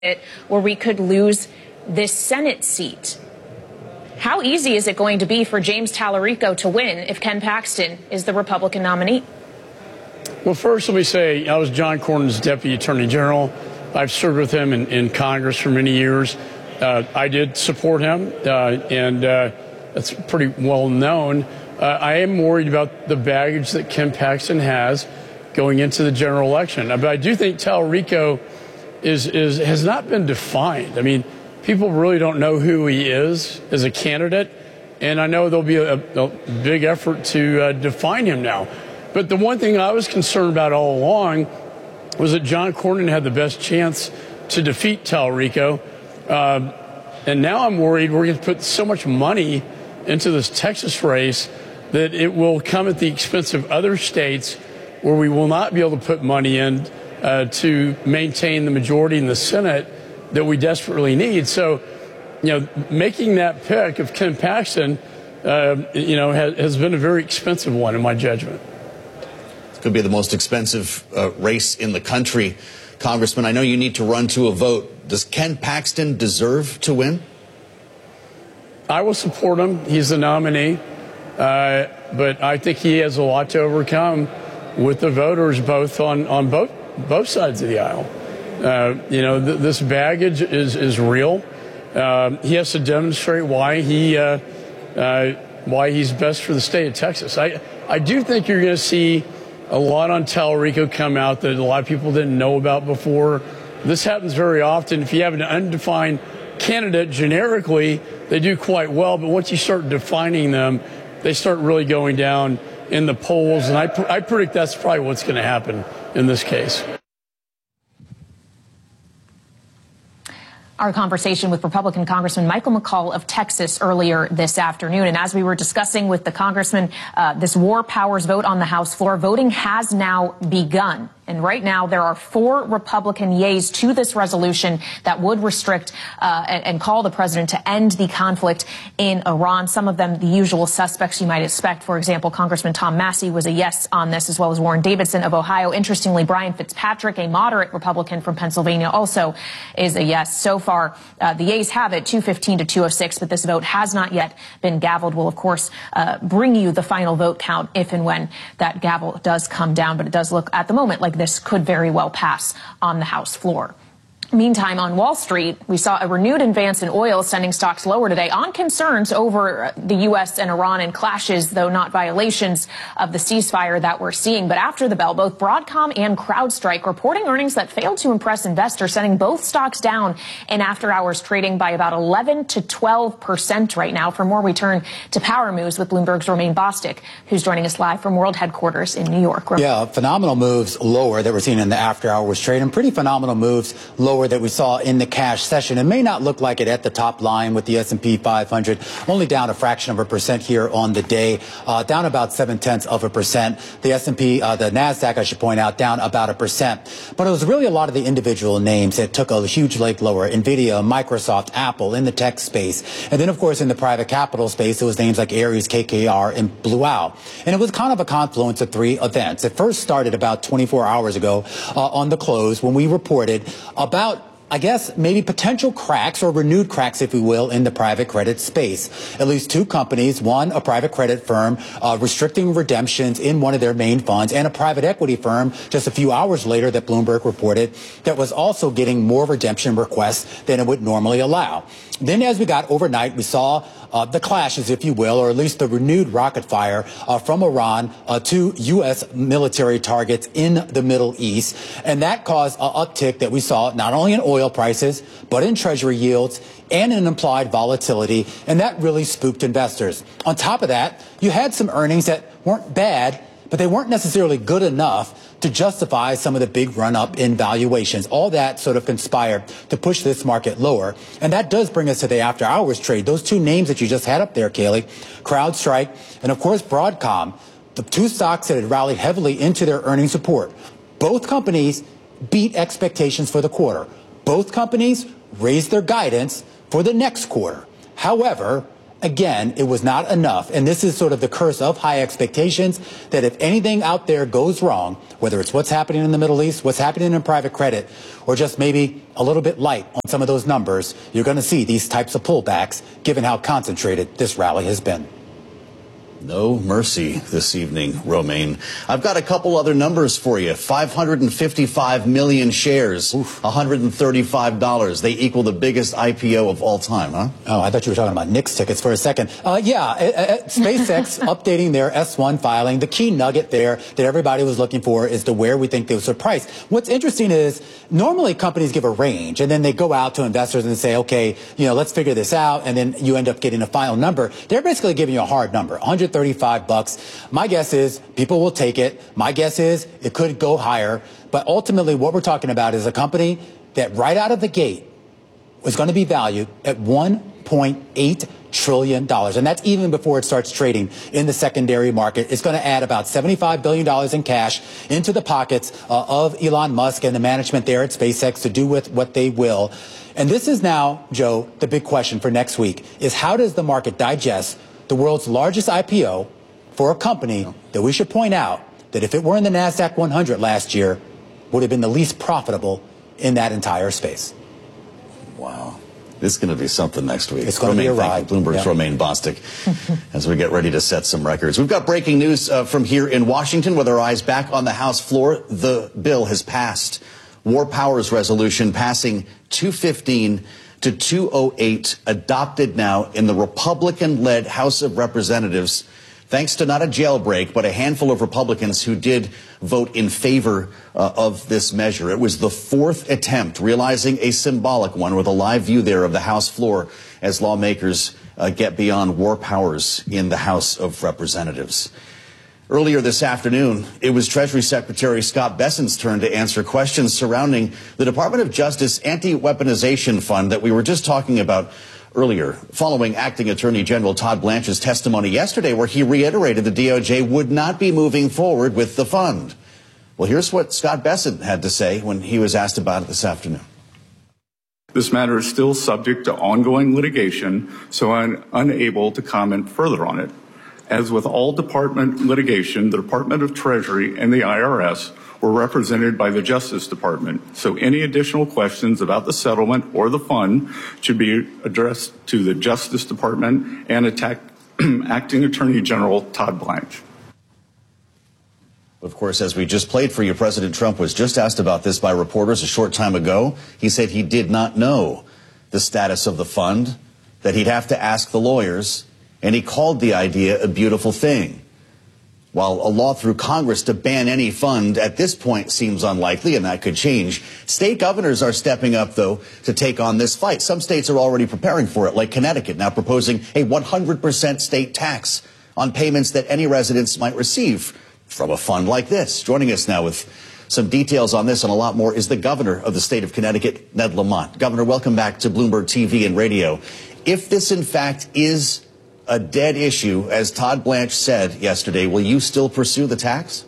where we could lose this Senate seat. How easy is it going to be for James Tallarico to win if Ken Paxton is the Republican nominee? Well, first, let me say I was John Cornyn's Deputy Attorney General. I've served with him in Congress for many years. I did support him, and that's pretty well known. I am worried about the baggage that Ken Paxton has going into the general election. But I do think Tallarico has not been defined. I mean, people really don't know who he is as a candidate, and I know there'll be a big effort to define him now. But the one thing I was concerned about all along was that John Cornyn had the best chance to defeat Tallarico. And now I'm worried we're going to put so much money into this Texas race that it will come at the expense of other states where we will not be able to put money in to maintain the majority in the Senate that we desperately need. So, making that pick of Ken Paxton, has been a very expensive one in my judgment. Could be the most expensive race in the country. Congressman, I know you need to run to a vote. Does Ken Paxton deserve to win? I will support him. He's the nominee. But I think he has a lot to overcome with the voters, both on both sides of the aisle. This baggage is real. He has to demonstrate why he's best for the state of Texas. I do think you're going to see a lot on Tallarico come out that a lot of people didn't know about before. This happens very often. If you have an undefined candidate generically, they do quite well. But once you start defining them, they start really going down in the polls. And I predict that's probably what's going to happen in this case. Our conversation with Republican Congressman Michael McCaul of Texas earlier this afternoon. And as we were discussing with the congressman, this war powers vote on the House floor, voting has now begun. And right now, there are 4 Republican yays to this resolution that would restrict and call the president to end the conflict in Iran. Some of them, the usual suspects you might expect. For example, Congressman Tom Massey was a yes on this, as well as Warren Davidson of Ohio. Interestingly, Brian Fitzpatrick, a moderate Republican from Pennsylvania, also is a yes. So far, the yays have it 215 to 206, but this vote has not yet been gavelled. We'll, of course, bring you the final vote count if and when that gavel does come down. But it does look at the moment like this could very well pass on the House floor. Meantime, on Wall Street, we saw a renewed advance in oil, sending stocks lower today on concerns over the U.S. and Iran and clashes, though not violations of the ceasefire that we're seeing. But after the bell, both Broadcom and CrowdStrike reporting earnings that failed to impress investors, sending both stocks down in after-hours trading by about 11 to 12% right now. For more, we turn to Power Moves with Bloomberg's Romaine Bostick, who's joining us live from World Headquarters in New York. Yeah, phenomenal moves lower that we're seeing in the after-hours trade, and pretty phenomenal moves lower that we saw in the cash session. It may not look like it at the top line with the S&P 500 only down a fraction of a percent here on the day, down about 0.7%. The S&P, the NASDAQ, I should point out, down about 1%. But it was really a lot of the individual names that took a huge leg lower. NVIDIA, Microsoft, Apple in the tech space. And then, of course, in the private capital space, it was names like Ares, KKR, and Blue Owl. And it was kind of a confluence of 3 events. It first started about 24 hours ago on the close when we reported about, I guess, maybe potential cracks or renewed cracks, if we will, in the private credit space. At least 2 companies, one, a private credit firm, restricting redemptions in one of their main funds, and a private equity firm just a few hours later that Bloomberg reported that was also getting more redemption requests than it would normally allow. Then as we got overnight, we saw the clashes, if you will, or at least the renewed rocket fire from Iran to U.S. military targets in the Middle East. And that caused an uptick that we saw not only in oil prices, but in Treasury yields and in implied volatility. And that really spooked investors. On top of that, you had some earnings that weren't bad, but they weren't necessarily good enough to justify some of the big run-up in valuations. All that sort of conspired to push this market lower. And that does bring us to the after-hours trade. Those 2 names that you just had up there, Kayleigh, CrowdStrike and, of course, Broadcom, the 2 stocks that had rallied heavily into their earnings report. Both companies beat expectations for the quarter. Both companies raised their guidance for the next quarter. However, again, it was not enough. And this is sort of the curse of high expectations, that if anything out there goes wrong, whether it's what's happening in the Middle East, what's happening in private credit, or just maybe a little bit light on some of those numbers, you're going to see these types of pullbacks, given how concentrated this rally has been. No mercy this evening, Romaine. I've got a couple other numbers for you. 555 million shares, $135. They equal the biggest IPO of all time, huh? Oh, I thought you were talking about Knicks tickets for a second. SpaceX updating their S1 filing. The key nugget there that everybody was looking for is to where we think they would price. What's interesting is normally companies give a range and then they go out to investors and say, okay, let's figure this out. And then you end up getting a final number. They're basically giving you a hard number, $135. My guess is people will take it. My guess is it could go higher. But ultimately, what we're talking about is a company that right out of the gate was going to be valued at $1.8 trillion. And that's even before it starts trading in the secondary market. It's going to add about $75 billion in cash into the pockets of Elon Musk and the management there at SpaceX to do with what they will. And this is now, Joe, the big question for next week is how does the market digest the world's largest IPO for a company that we should point out that if it were in the NASDAQ 100 last year, would have been the least profitable in that entire space. Wow. This is going to be something next week. It's going to be a ride. Bloomberg's Romaine Bostick as we get ready to set some records. We've got breaking news from here in Washington with our eyes back on the House floor. The bill has passed. War Powers Resolution passing 215 to 208, adopted now in the Republican-led House of Representatives, thanks to not a jailbreak, but a handful of Republicans who did vote in favor of this measure. It was the fourth attempt, realizing a symbolic one, with a live view there of the House floor as lawmakers get beyond war powers in the House of Representatives. Earlier this afternoon, it was Treasury Secretary Scott Bessent's turn to answer questions surrounding the Department of Justice Anti-Weaponization Fund that we were just talking about earlier, following Acting Attorney General Todd Blanche's testimony yesterday, where he reiterated the DOJ would not be moving forward with the fund. Well, here's what Scott Bessent had to say when he was asked about it this afternoon. This matter is still subject to ongoing litigation, so I'm unable to comment further on it. As with all department litigation, the Department of Treasury and the IRS were represented by the Justice Department. So any additional questions about the settlement or the fund should be addressed to the Justice Department and Acting Attorney General Todd Blanche. Of course, as we just played for you, President Trump was just asked about this by reporters a short time ago. He said he did not know the status of the fund, that he'd have to ask the lawyers. And he called the idea a beautiful thing. While a law through Congress to ban any fund at this point seems unlikely, and that could change, state governors are stepping up, though, to take on this fight. Some states are already preparing for it, like Connecticut, now proposing a 100% state tax on payments that any residents might receive from a fund like this. Joining us now with some details on this and a lot more is the governor of the state of Connecticut, Ned Lamont. Governor, welcome back to Bloomberg TV and radio. If this, in fact, is a dead issue, as Todd Blanche said yesterday, will you still pursue the tax?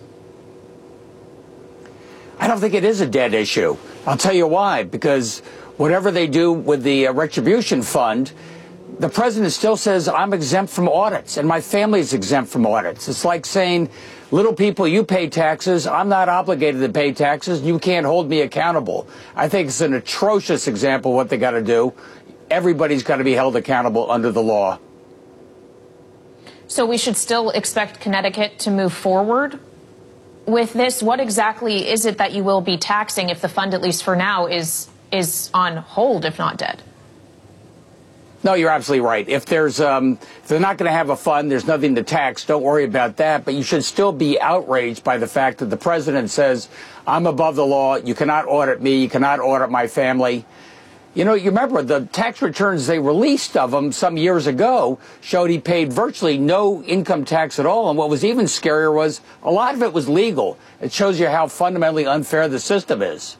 I don't think it is a dead issue. I'll tell you why. Because whatever they do with the retribution fund, the president still says, I'm exempt from audits and my family's exempt from audits. It's like saying, little people, you pay taxes. I'm not obligated to pay taxes. You can't hold me accountable. I think it's an atrocious example of what they got to do. Everybody's got to be held accountable under the law. So we should still expect Connecticut to move forward with this. What exactly is it that you will be taxing if the fund, at least for now, is on hold, if not dead? No, you're absolutely right. If there's, if they're not going to have a fund, there's nothing to tax. Don't worry about that. But you should still be outraged by the fact that the president says, I'm above the law. You cannot audit me. You cannot audit my family. You know, you remember the tax returns they released of him some years ago showed he paid virtually no income tax at all. And what was even scarier was a lot of it was legal. It shows you how fundamentally unfair the system is.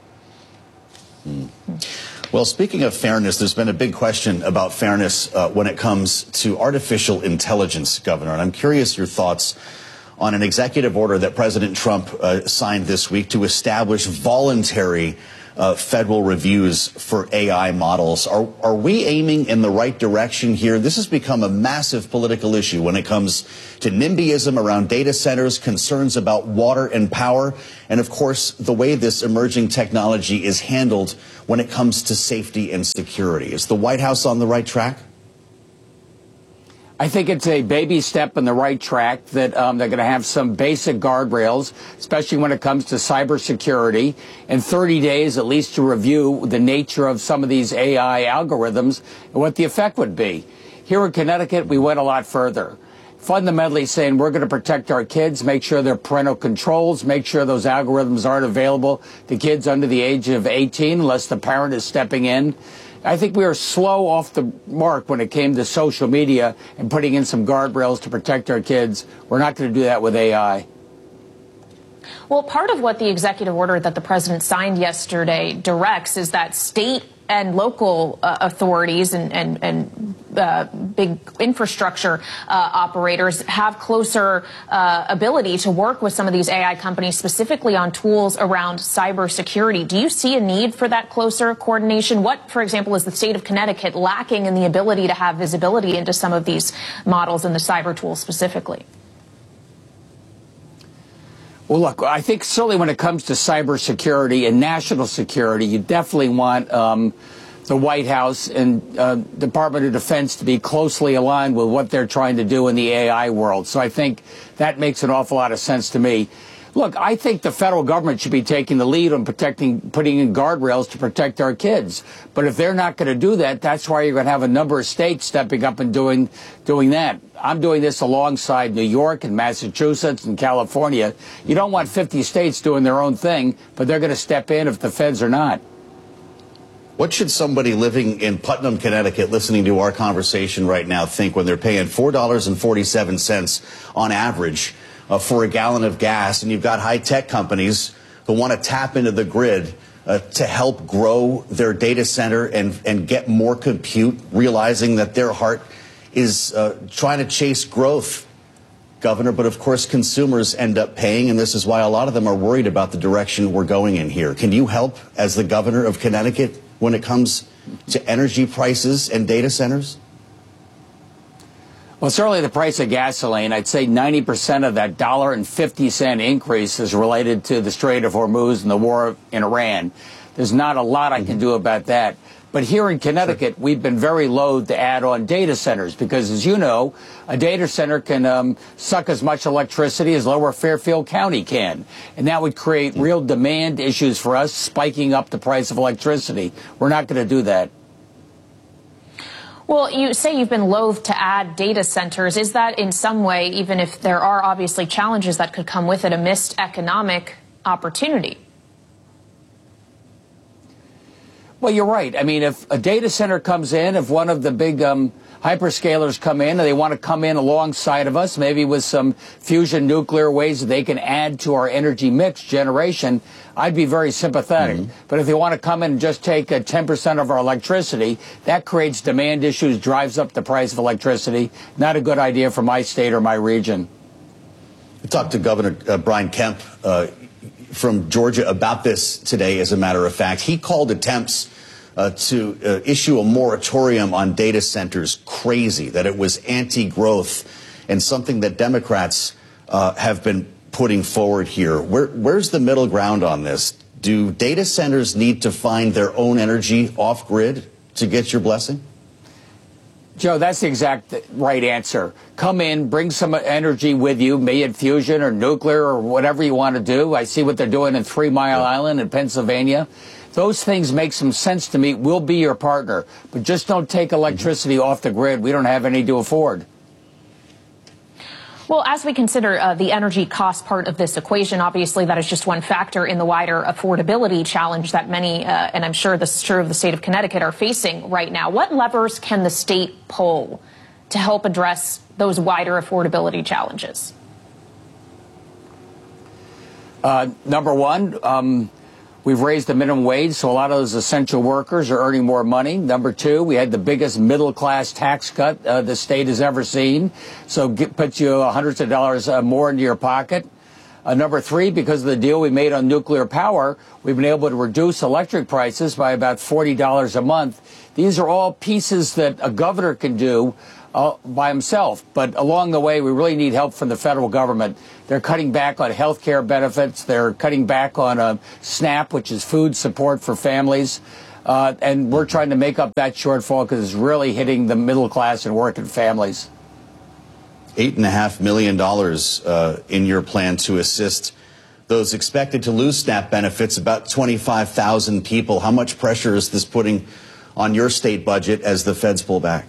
Well, speaking of fairness, there's been a big question about fairness when it comes to artificial intelligence, Governor. And I'm curious your thoughts on an executive order that President Trump signed this week to establish voluntary federal reviews for AI models. Are we aiming in the right direction here? This has become a massive political issue when it comes to NIMBYism around data centers, concerns about water and power, and of course, the way this emerging technology is handled when it comes to safety and security. Is the White House on the right track? I think it's a baby step in the right track that they're going to have some basic guardrails, especially when it comes to cybersecurity, and 30 days at least to review the nature of some of these AI algorithms and what the effect would be. Here in Connecticut, we went a lot further. Fundamentally saying we're going to protect our kids, make sure there are parental controls, make sure those algorithms aren't available to kids under the age of 18 unless the parent is stepping in. I think we were slow off the mark when it came to social media and putting in some guardrails to protect our kids. We're not going to do that with AI. Well, part of what the executive order that the president signed yesterday directs is that state and local authorities and big infrastructure operators have closer ability to work with some of these AI companies, specifically on tools around cybersecurity. Do you see a need for that closer coordination? What, for example, is the state of Connecticut lacking in the ability to have visibility into some of these models and the cyber tools specifically? Well, look, I think certainly when it comes to cybersecurity and national security, you definitely want the White House and Department of Defense to be closely aligned with what they're trying to do in the AI world. So I think that makes an awful lot of sense to me. Look, I think the federal government should be taking the lead on putting in guardrails to protect our kids. But if they're not going to do that, that's why you're going to have a number of states stepping up and doing that. I'm doing this alongside New York and Massachusetts and California. You don't want 50 states doing their own thing, but they're going to step in if the feds are not. What should somebody living in Putnam, Connecticut, listening to our conversation right now think when they're paying $4.47 on average for a gallon of gas, and you've got high-tech companies who want to tap into the grid to help grow their data center and get more compute, realizing that their heart is trying to chase growth, Governor, but of course consumers end up paying, and this is why a lot of them are worried about the direction we're going in here. Can you help as the governor of Connecticut when it comes to energy prices and data centers? Well, certainly the price of gasoline, I'd say 90% of that $1.50 increase is related to the Strait of Hormuz and the war in Iran. There's not a lot I can do about that. But here in Connecticut, we've been very loath to add on data centers because, as you know, a data center can suck as much electricity as Lower Fairfield County can. And that would create real demand issues for us, spiking up the price of electricity. We're not going to do that. Well, you say you've been loath to add data centers. Is that in some way, even if there are obviously challenges that could come with it, a missed economic opportunity? Well, you're right. I mean, if a data center comes in, if one of the big hyperscalers come in and they want to come in alongside of us, maybe with some fusion nuclear ways that they can add to our energy mix generation, I'd be very sympathetic. But if they want to come in and just take 10% of our electricity, that creates demand issues, drives up the price of electricity. Not a good idea for my state or my region. We talked to Governor Brian Kemp from Georgia about this today, as a matter of fact. He called attempts to issue a moratorium on data centers crazy, that it was anti-growth and something that Democrats have been putting forward here. Where's the middle ground on this? Do data centers need to find their own energy off-grid to get your blessing? Joe, that's the exact right answer. Come in, bring some energy with you, be it fusion or nuclear or whatever you want to do. I see what they're doing in 3 Mile Island in Pennsylvania. Those things make some sense to me. We'll be your partner. But just don't take electricity off the grid. We don't have any to afford. Well, as we consider the energy cost part of this equation, obviously that is just one factor in the wider affordability challenge that many, and I'm sure this is true of the state of Connecticut, are facing right now. What levers can the state pull to help address those wider affordability challenges? Number one, we've raised the minimum wage, so a lot of those essential workers are earning more money. Number two, we had the biggest middle-class tax cut the state has ever seen, so puts you hundreds of dollars more into your pocket. Number three, because of the deal we made on nuclear power, we've been able to reduce electric prices by about $40 a month. These are all pieces that a governor can do by himself. But along the way, we really need help from the federal government. They're cutting back on health care benefits. They're cutting back on SNAP, which is food support for families. And we're trying to make up that shortfall because it's really hitting the middle class and working families. $8.5 million in your plan to assist those expected to lose SNAP benefits, about 25,000 people. How much pressure is this putting on your state budget as the feds pull back?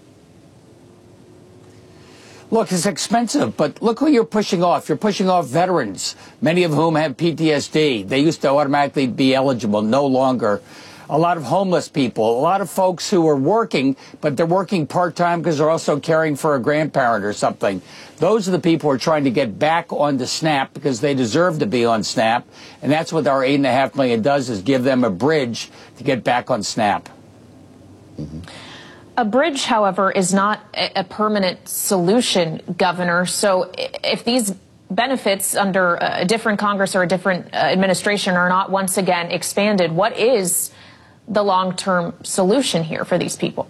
Look, it's expensive, but look who you're pushing off. You're pushing off veterans, many of whom have PTSD. They used to automatically be eligible, no longer. A lot of homeless people, a lot of folks who are working, but they're working part-time because they're also caring for a grandparent or something. Those are the people who are trying to get back onto SNAP because they deserve to be on SNAP. And that's what our $8.5 million does, is give them a bridge to get back on SNAP. Mm-hmm. A bridge, however, is not a permanent solution, Governor. So if these benefits under a different Congress or a different administration are not once again expanded, what is the long-term solution here for these people?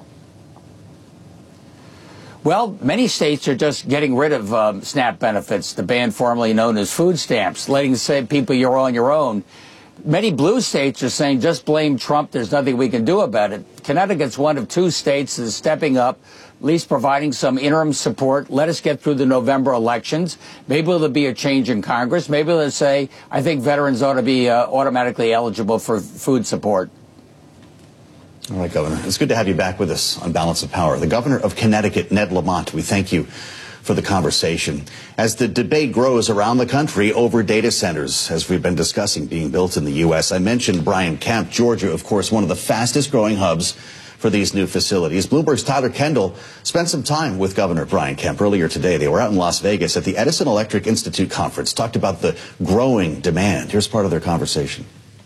Well, many states are just getting rid of SNAP benefits, the band formerly known as food stamps, letting people you're on your own. Many blue states are saying just blame Trump. There's nothing we can do about it. Connecticut's one of two states that is stepping up, at least providing some interim support. Let us get through the November elections. Maybe there'll be a change in Congress. Maybe they'll say, I think veterans ought to be automatically eligible for food support. All right, Governor. It's good to have you back with us on Balance of Power. The Governor of Connecticut, Ned Lamont, we thank you for the conversation. As the debate grows around the country over data centers, as we've been discussing, being built in the U.S., I mentioned Brian Kemp, Georgia, of course, one of the fastest growing hubs for these new facilities. Bloomberg's Tyler Kendall spent some time with Governor Brian Kemp earlier today. They were out in Las Vegas at the Edison Electric Institute conference, talked about the growing demand. Here's part of their conversation.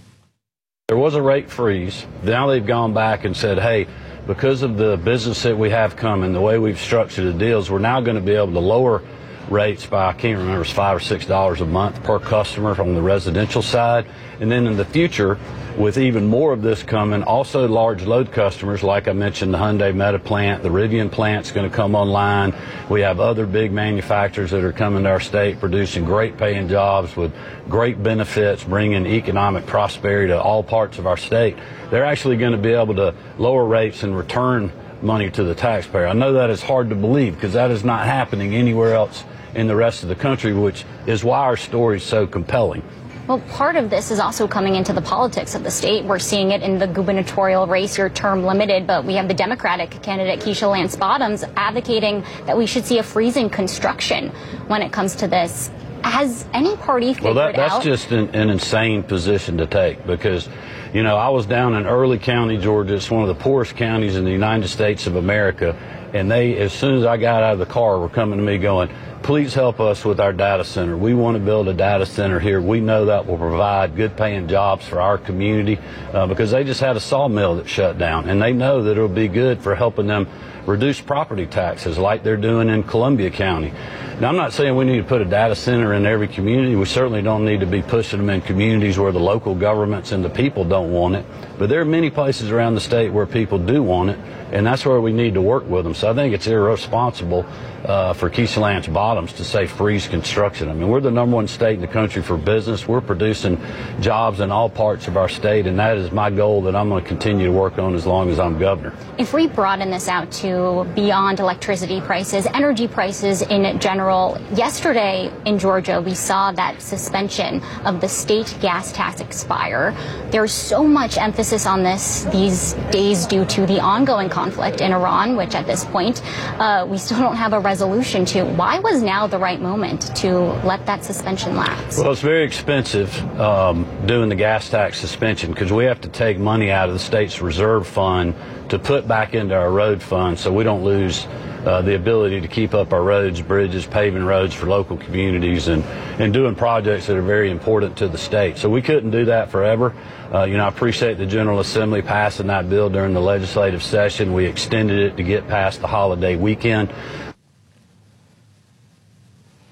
There was a rate freeze. Now they've gone back and said, hey, because of the business that we have coming, the way we've structured the deals, we're now going to be able to lower rates by, I can't remember, it's $5 or $6 a month per customer from the residential side. And then in the future, with even more of this coming, also large load customers, like I mentioned, the Hyundai Meta plant, the Rivian plant's going to come online. We have other big manufacturers that are coming to our state, producing great paying jobs with great benefits, bringing economic prosperity to all parts of our state. They're actually going to be able to lower rates and return money to the taxpayer. I know that is hard to believe because that is not happening anywhere else in the rest of the country, which is why our story is so compelling. Well, part of this is also coming into the politics of the state. We're seeing it in the gubernatorial race, your term limited, but we have the Democratic candidate, Keisha Lance Bottoms, advocating that we should see a freeze in construction when it comes to this. Has any party figured out? Well, that's just an insane position to take because, you know, I was down in Early County, Georgia. It's one of the poorest counties in the United States of America. And they, as soon as I got out of the car, were coming to me going, please help us with our data center. We want to build a data center here. We know that will provide good paying jobs for our community because they just had a sawmill that shut down. And they know that it'll be good for helping them reduce property taxes like they're doing in Columbia County. Now, I'm not saying we need to put a data center in every community. We certainly don't need to be pushing them in communities where the local governments and the people don't want it. But there are many places around the state where people do want it, and that's where we need to work with them. So I think it's irresponsible for Keisha Lance Bottoms to say freeze construction. I mean, we're the #1 state in the country for business. We're producing jobs in all parts of our state, and that is my goal that I'm going to continue to work on as long as I'm governor. If we broaden this out to beyond electricity prices, energy prices in general, yesterday in Georgia, we saw that suspension of the state gas tax expire. There's so much emphasis on this these days due to the ongoing conflict in Iran, which at this point, we still don't have a resolution to. Why was now the right moment to let that suspension lapse? Well, it's very expensive doing the gas tax suspension because we have to take money out of the state's reserve fund to put back into our road fund so we don't lose the ability to keep up our roads, bridges, paving roads for local communities and doing projects that are very important to the state. So we couldn't do that forever. You know, I appreciate the General Assembly passing that bill during the legislative session. We extended it to get past the holiday weekend.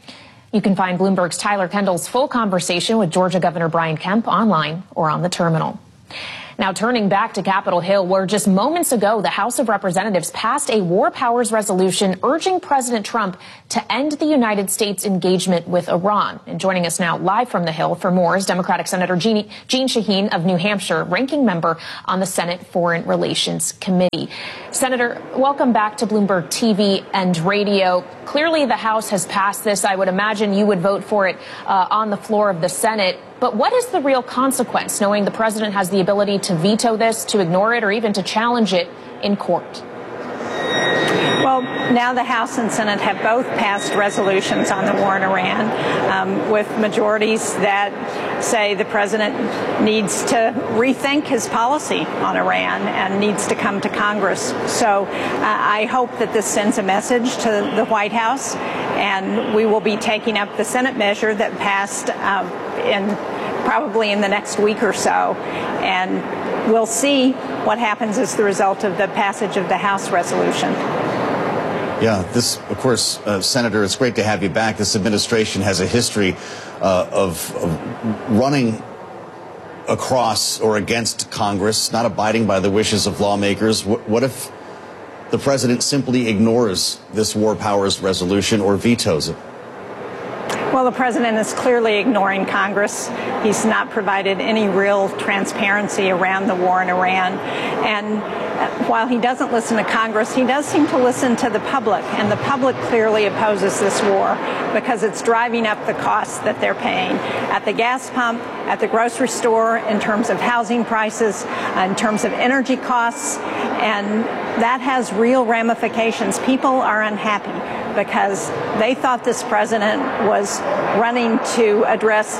You can find Bloomberg's Tyler Kendall's full conversation with Georgia Governor Brian Kemp online or on the terminal. Now turning back to Capitol Hill, where just moments ago the House of Representatives passed a war powers resolution urging President Trump to end the United States engagement with Iran. And joining us now live from the Hill for more is Democratic Senator Jeanne Shaheen of New Hampshire, ranking member on the Senate Foreign Relations Committee. Senator, welcome back to Bloomberg TV and radio. Clearly the House has passed this. I would imagine you would vote for it on the floor of the Senate. But what is the real consequence, knowing the president has the ability to veto this, to ignore it, or even to challenge it in court? Well, now the House and Senate have both passed resolutions on the war in Iran with majorities that say the president needs to rethink his policy on Iran and needs to come to Congress. So I hope that this sends a message to the White House, and we will be taking up the Senate measure that passed probably in the next week or so. And we'll see what happens as the result of the passage of the House resolution. Yeah, this, of course, Senator, it's great to have you back. This administration has a history of running across or against Congress, not abiding by the wishes of lawmakers. What if the president simply ignores this war powers resolution or vetoes it? Well, the president is clearly ignoring Congress. He's not provided any real transparency around the war in Iran. And while he doesn't listen to Congress, he does seem to listen to the public. And the public clearly opposes this war because it's driving up the costs that they're paying at the gas pump, at the grocery store, in terms of housing prices, in terms of energy costs. And that has real ramifications. People are unhappy because they thought this president was running to address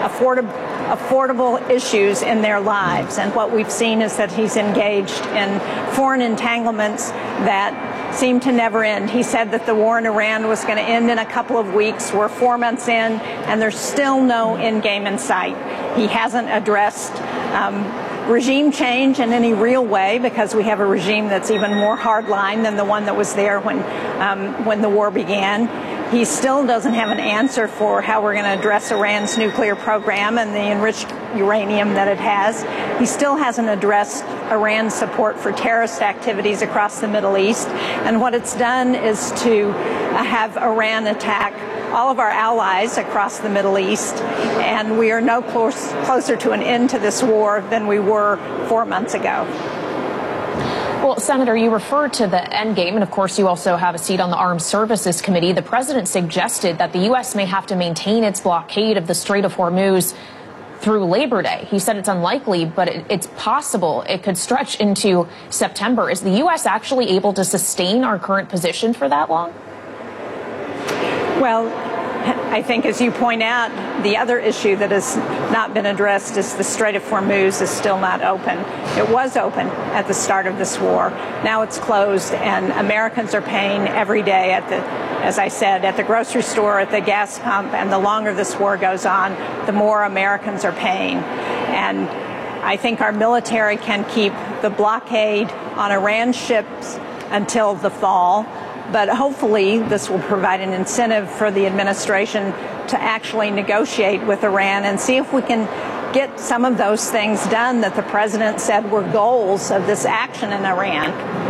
affordable issues in their lives. And what we've seen is that he's engaged in foreign entanglements that seem to never end. He said that the war in Iran was going to end in a couple of weeks. We're 4 months in, and there's still no end game in sight. He hasn't addressed regime change in any real way because we have a regime that's even more hardline than the one that was there when the war began. He still doesn't have an answer for how we're going to address Iran's nuclear program and the enriched uranium that it has. He still hasn't addressed Iran's support for terrorist activities across the Middle East. And what it's done is to have Iran attack all of our allies across the Middle East, and we are no closer to an end to this war than we were 4 months ago. Well, Senator, you referred to the end game, and of course you also have a seat on the Armed Services Committee. The president suggested that the U.S. may have to maintain its blockade of the Strait of Hormuz through Labor Day. He said it's unlikely, but it's possible it could stretch into September. Is the U.S. actually able to sustain our current position for that long? Well, I think, as you point out, the other issue that has not been addressed is the Strait of Hormuz is still not open. It was open at the start of this war. Now it's closed, and Americans are paying every day as I said, at the grocery store, at the gas pump, and the longer this war goes on, the more Americans are paying. And I think our military can keep the blockade on Iran ships until the fall. But hopefully this will provide an incentive for the administration to actually negotiate with Iran and see if we can get some of those things done that the president said were goals of this action in Iran.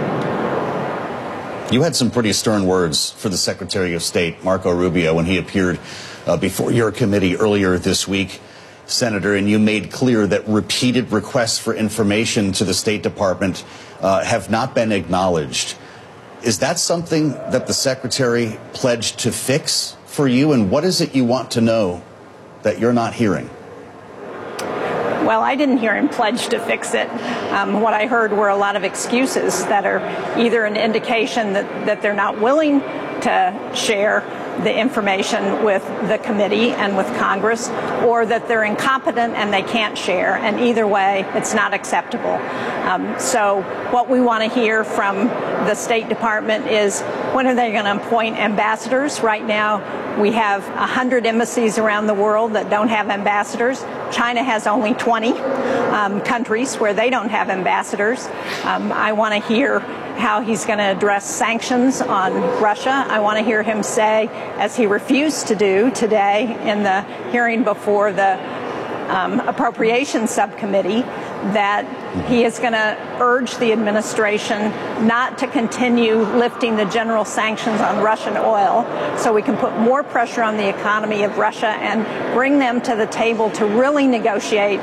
You had some pretty stern words for the Secretary of State, Marco Rubio, when he appeared before your committee earlier this week, Senator, and you made clear that repeated requests for information to the State Department have not been acknowledged. Is that something that the Secretary pledged to fix for you? And what is it you want to know that you're not hearing? Well, I didn't hear him pledge to fix it. What I heard were a lot of excuses that are either an indication that they're not willing to share the information with the committee and with Congress, or that they're incompetent and they can't share. And either way, it's not acceptable. So what we want to hear from the State Department is, when are they going to appoint ambassadors? Right now, We have 100 embassies around the world that don't have ambassadors. China has only 20 countries where they don't have ambassadors. I want to hear how he's going to address sanctions on Russia. I want to hear him say, as he refused to do today in the hearing before the Appropriations Subcommittee, that he is going to urge the administration not to continue lifting the general sanctions on Russian oil so we can put more pressure on the economy of Russia and bring them to the table to really negotiate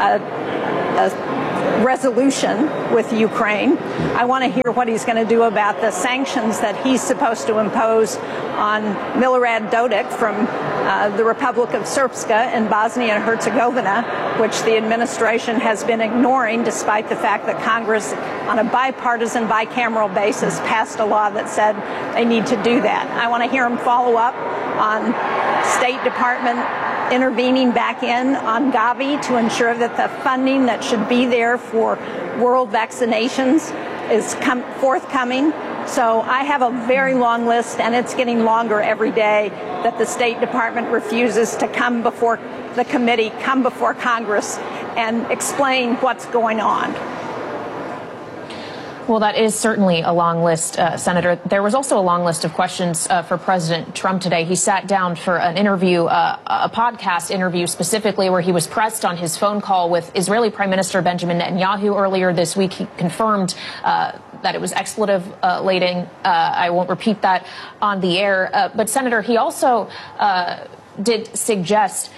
a resolution with Ukraine. I want to hear what he's going to do about the sanctions that he's supposed to impose on Milorad Dodik from the Republic of Srpska in Bosnia and Herzegovina, which the administration has been ignoring despite the fact that Congress, on a bipartisan, bicameral basis, passed a law that said they need to do that. I want to hear him follow up on State Department intervening back in on Gavi to ensure that the funding that should be there for world vaccinations is forthcoming. So I have a very long list, and it's getting longer every day, that the State Department refuses to come before the committee, come before Congress, and explain what's going on. Well, that is certainly a long list, Senator. There was also a long list of questions for President Trump today. He sat down for an interview, a podcast interview specifically, where he was pressed on his phone call with Israeli Prime Minister Benjamin Netanyahu earlier this week. He confirmed that it was expletive-laden. I won't repeat that on the air. But, Senator, he also did suggest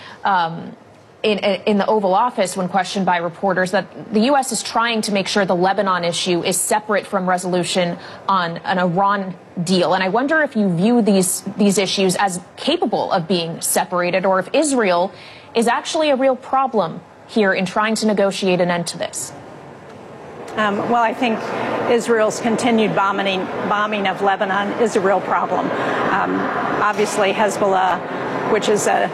in the Oval Office, when questioned by reporters, that the U.S. is trying to make sure the Lebanon issue is separate from resolution on an Iran deal. And I wonder if you view these issues as capable of being separated, or if Israel is actually a real problem here in trying to negotiate an end to this. Well, I think Israel's continued bombing of Lebanon is a real problem. Obviously, Hezbollah, which is a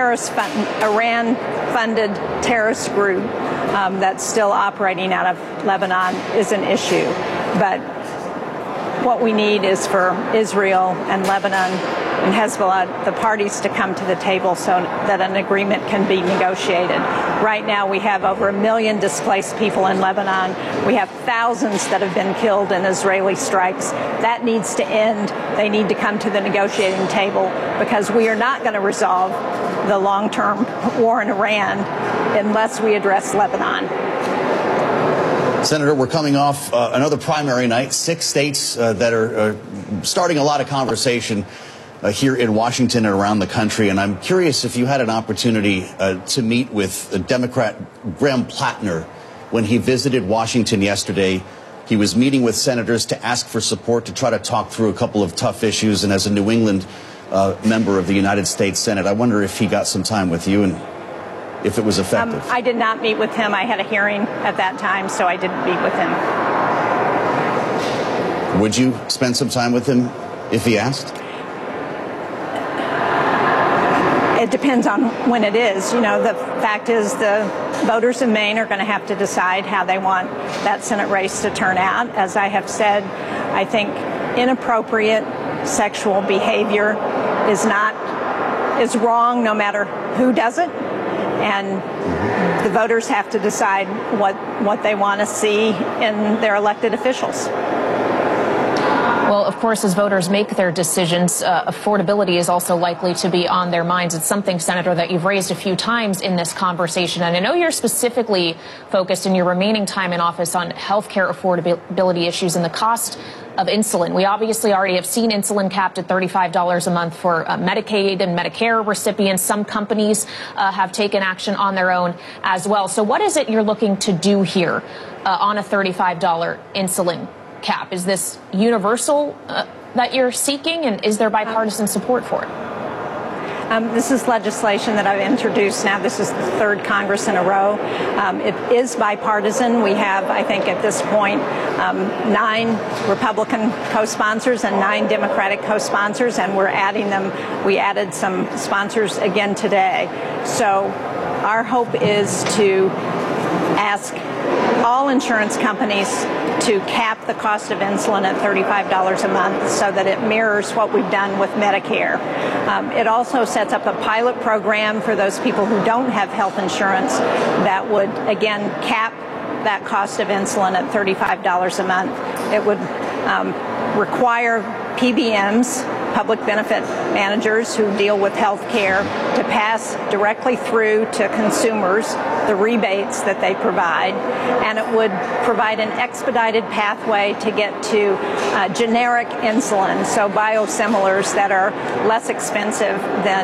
Iran-funded terrorist group that's still operating out of Lebanon, is an issue. But what we need is for Israel and Lebanon and Hezbollah, the parties, to come to the table so that an agreement can be negotiated. Right now, we have over 1 million displaced people in Lebanon. We have thousands that have been killed in Israeli strikes. That needs to end. They need to come to the negotiating table, because we are not going to resolve the long-term war in Iran unless we address Lebanon. Senator, we're coming off another primary night. 6 states that are starting a lot of conversation here in Washington and around the country. And I'm curious if you had an opportunity to meet with Democrat Graham Plattner when he visited Washington yesterday. He was meeting with senators to ask for support to try to talk through a couple of tough issues. And as a New England member of the United States Senate, I wonder if he got some time with you and if it was effective. I did not meet with him. I had a hearing at that time, so I didn't meet with him. Would you spend some time with him if he asked? It depends on when it is. You know, the fact is the voters in Maine are going to have to decide how they want that Senate race to turn out. As I have said, I think inappropriate sexual behavior is wrong no matter who does it. And the voters have to decide what they want to see in their elected officials. Well, of course, as voters make their decisions, affordability is also likely to be on their minds. It's something, Senator, that you've raised a few times in this conversation. And I know you're specifically focused in your remaining time in office on health care affordability issues and the cost of insulin. We obviously already have seen insulin capped at $35 a month for Medicaid and Medicare recipients. Some companies have taken action on their own as well. So what is it you're looking to do here on a $35 insulin cap? Is this universal that you're seeking, and is there bipartisan support for it? This is legislation that I've introduced now. This is the 3rd Congress in a row. It is bipartisan. We have, I think, at this point, 9 Republican co-sponsors and 9 Democratic co-sponsors, and we're adding them. We added some sponsors again today. So our hope is to ask all insurance companies to cap the cost of insulin at $35 a month so that it mirrors what we've done with Medicare. It also sets up a pilot program for those people who don't have health insurance that would, again, cap that cost of insulin at $35 a month. It would require PBMs, public benefit managers who deal with health care, to pass directly through to consumers the rebates that they provide, and it would provide an expedited pathway to get to generic insulin, so biosimilars that are less expensive than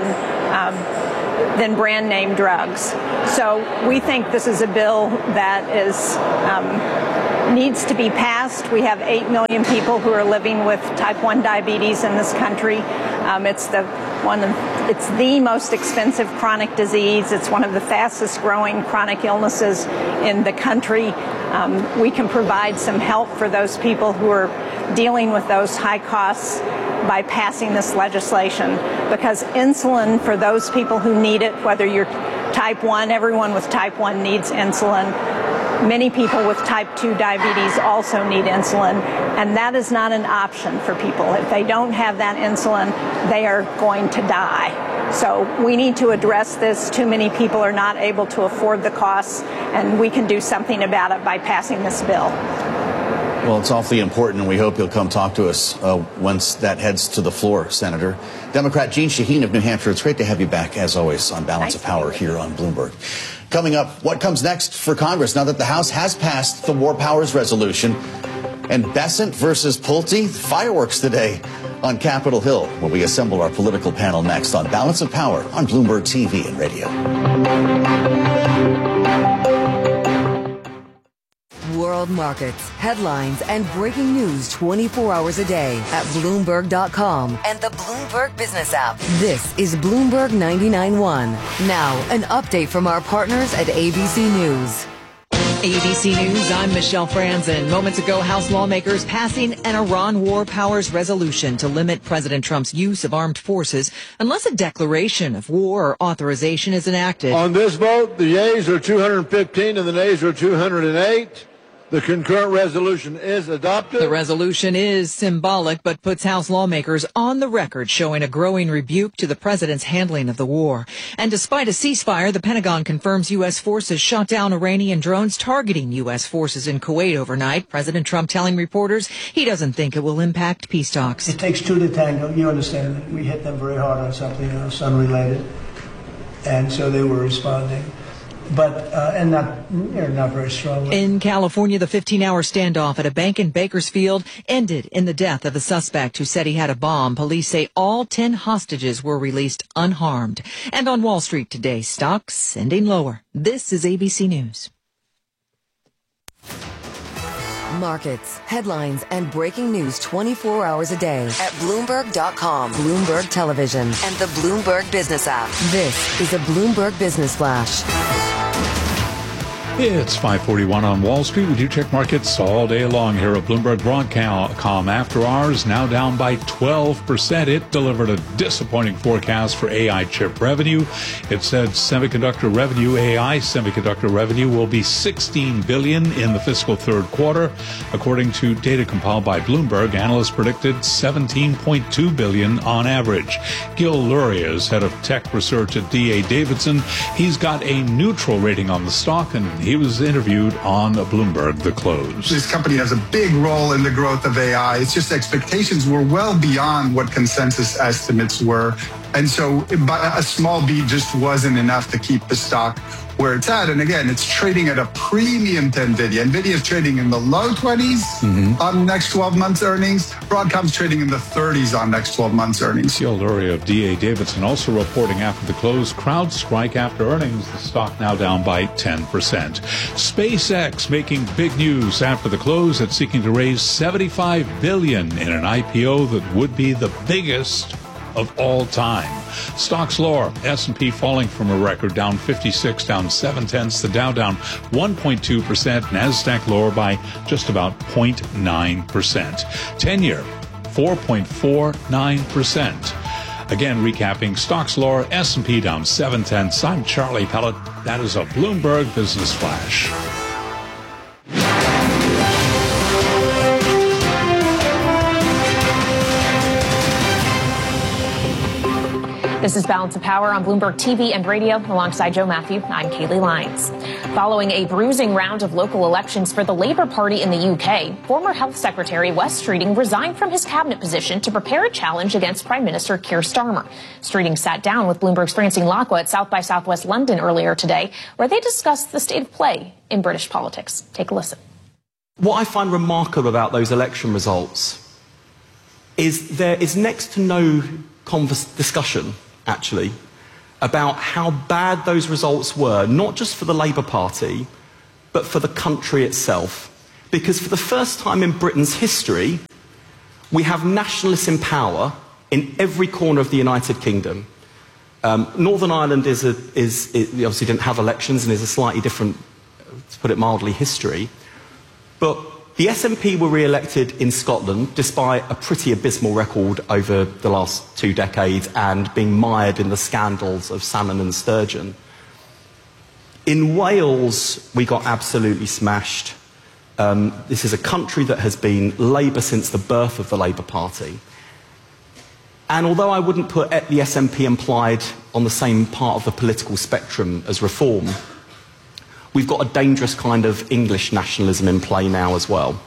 brand name drugs. So we think this is a bill that is needs to be passed. We have 8 million people who are living with type 1 diabetes in this country. It's the most expensive chronic disease. It's one of the fastest growing chronic illnesses in the country. We can provide some help for those people who are dealing with those high costs by passing this legislation, because insulin, for those people who need it, whether you're type 1, everyone with type 1 needs insulin. Many people with type 2 diabetes also need insulin, and that is not an option for people. If they don't have that insulin, they are going to die. So we need to address this. Too many people are not able to afford the costs, and we can do something about it by passing this bill. Well, it's awfully important, and we hope you'll come talk to us once that heads to the floor, Senator. Democrat Jeanne Shaheen of New Hampshire, it's great to have you back, as always, on Balance of Power here on Bloomberg. Coming up, what comes next for Congress now that the House has passed the War Powers Resolution? And Bessent versus Pulte, fireworks today on Capitol Hill, when we assemble our political panel next on Balance of Power on Bloomberg TV and radio. World markets, headlines, and breaking news 24 hours a day at Bloomberg.com and the Bloomberg Business app. This is Bloomberg 99.1. Now, an update from our partners at ABC News. ABC News, I'm Michelle Franzen. Moments ago, House lawmakers passing an Iran War Powers Resolution to limit President Trump's use of armed forces unless a declaration of war or authorization is enacted. On this vote, the yeas are 215 and the nays are 208. The concurrent resolution is adopted. The resolution is symbolic, but puts House lawmakers on the record showing a growing rebuke to the president's handling of the war. And despite a ceasefire, the Pentagon confirms U.S. forces shot down Iranian drones targeting U.S. forces in Kuwait overnight. President Trump telling reporters he doesn't think it will impact peace talks. It takes two to tango. You understand that we hit them very hard on something else unrelated. And so they were responding. But not very strongly. In California, the 15-hour standoff at a bank in Bakersfield ended in the death of a suspect who said he had a bomb. Police say all 10 hostages were released unharmed. And on Wall Street today, stocks ending lower. This is ABC News. Markets, headlines, and breaking news 24 hours a day at Bloomberg.com, Bloomberg Television, and the Bloomberg Business app. This is a Bloomberg Business Flash. It's 5:41 on Wall Street. We do check markets all day long here at Bloomberg Broadcom. After hours, now down by 12%. It delivered a disappointing forecast for AI chip revenue. It said semiconductor revenue, AI semiconductor revenue, will be $16 billion in the fiscal third quarter. According to data compiled by Bloomberg, analysts predicted $17.2 billion on average. Gil Luria is head of tech research at D.A. Davidson. He's got a neutral rating on the stock, and he was interviewed on Bloomberg The Close. This company has a big role in the growth of AI. It's just expectations were well beyond what consensus estimates were. And so a small beat just wasn't enough to keep the stock where it's at. And again, it's trading at a premium to NVIDIA. NVIDIA is trading in the low 20s on next 12 months earnings. Broadcom's trading in the 30s on next 12 months earnings. Gil Luria of D.A. Davidson also reporting after the close. CrowdStrike after earnings, the stock now down by 10%. SpaceX making big news after the close. It's seeking to raise $75 billion in an IPO that would be the biggest of all time. Stocks lower. S&P falling from a record, down 56, down 0.7. The Dow down 1.2%. NASDAQ lower by just about 0.9%. 10-year, 4.49%. Again, recapping, stocks lower, S&P down 0.7. I'm Charlie Pellet. That is a Bloomberg Business Flash. This is Balance of Power on Bloomberg TV and radio. Alongside Joe Matthew, I'm Kaylee Lyons. Following a bruising round of local elections for the Labour Party in the UK, former Health Secretary Wes Streeting resigned from his cabinet position to prepare a challenge against Prime Minister Keir Starmer. Streeting sat down with Bloomberg's Francine Lacqua at South by Southwest London earlier today, where they discussed the state of play in British politics. Take a listen. What I find remarkable about those election results is there is next to no discussion, actually, about how bad those results were, not just for the Labour Party, but for the country itself. Because for the first time in Britain's history, we have nationalists in power in every corner of the United Kingdom. Northern Ireland obviously didn't have elections and is a slightly different, to put it mildly, history. But the SNP were re-elected in Scotland despite a pretty abysmal record over the last 2 decades and being mired in the scandals of salmon and sturgeon. In Wales, we got absolutely smashed. This is a country that has been Labour since the birth of the Labour Party. And although I wouldn't put the SNP implied on the same part of the political spectrum as Reform, we've got a dangerous kind of English nationalism in play now as well.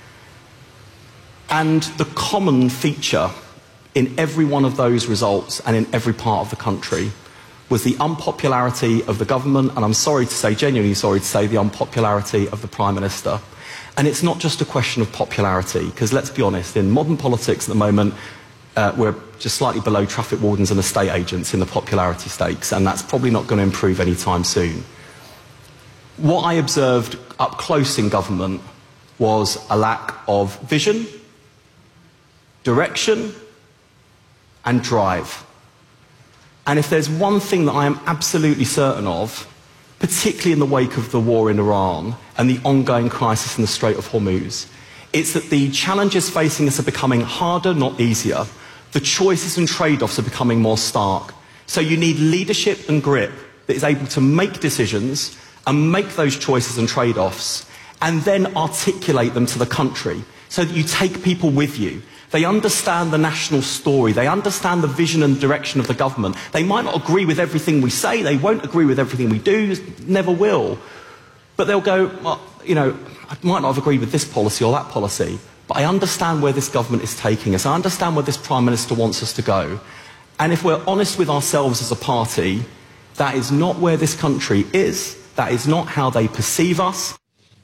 And the common feature in every one of those results and in every part of the country was the unpopularity of the government, and I'm sorry to say, genuinely sorry to say, the unpopularity of the Prime Minister. And it's not just a question of popularity, because let's be honest, in modern politics at the moment, we're just slightly below traffic wardens and estate agents in the popularity stakes, and that's probably not going to improve anytime soon. What I observed up close in government was a lack of vision, direction, and drive. And if there's one thing that I am absolutely certain of, particularly in the wake of the war in Iran and the ongoing crisis in the Strait of Hormuz, it's that the challenges facing us are becoming harder, not easier. The choices and trade-offs are becoming more stark. So you need leadership and grip that is able to make decisions and make those choices and trade-offs, and then articulate them to the country so that you take people with you. They understand the national story. They understand the vision and direction of the government. They might not agree with everything we say. They won't agree with everything we do, never will. But they'll go, well, you know, I might not have agreed with this policy or that policy, but I understand where this government is taking us. I understand where this Prime Minister wants us to go. And if we're honest with ourselves as a party, that is not where this country is. That is not how they perceive us.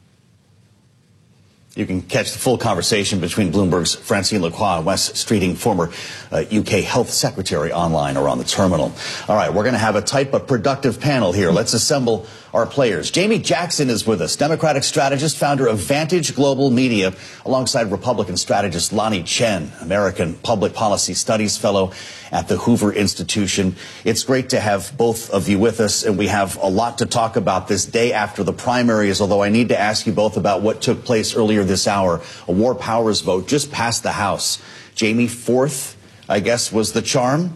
You can catch the full conversation between Bloomberg's Francine Lacqua and Wes Streeting, former UK Health Secretary, online or on the terminal. All right, we're going to have a tight but productive panel here. Let's assemble our players. Jamie Jackson is with us, Democratic strategist, founder of Vantage Global Media, alongside Republican strategist Lanhee Chen, American Public Policy Studies Fellow at the Hoover Institution. It's great to have both of you with us, and we have a lot to talk about this day after the primaries, although I need to ask you both about what took place earlier this hour. A war powers vote just passed the House. Jamie, fourth, I guess, was the charm.